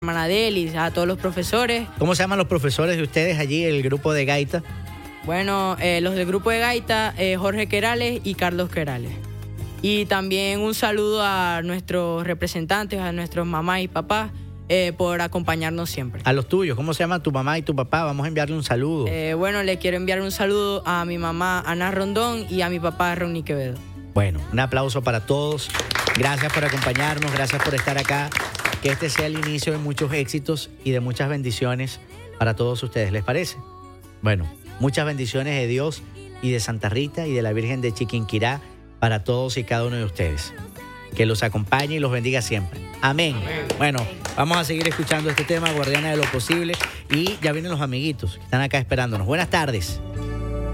hermana Delis, a todos los profesores. ¿Cómo se llaman los profesores de ustedes allí, el grupo de gaita? Bueno, los del grupo de gaita, Jorge Querales y Carlos Querales. Y también un saludo a nuestros representantes, a nuestros mamás y papás, por acompañarnos siempre. A los tuyos, ¿cómo se llama tu mamá y tu papá? Vamos a enviarle un saludo. Bueno, le quiero enviar un saludo a mi mamá Ana Rondón y a mi papá Ronnie Quevedo. Bueno, un aplauso para todos. Gracias por acompañarnos, gracias por estar acá. Que este sea el inicio de muchos éxitos y de muchas bendiciones para todos ustedes. ¿Les parece? Bueno, muchas bendiciones de Dios y de Santa Rita y de la Virgen de Chiquinquirá para todos y cada uno de ustedes. Que los acompañe y los bendiga siempre. Amén. Amén. Bueno, vamos a seguir escuchando este tema, Guardiana de lo Posible. Y ya vienen los amiguitos que están acá esperándonos. Buenas tardes.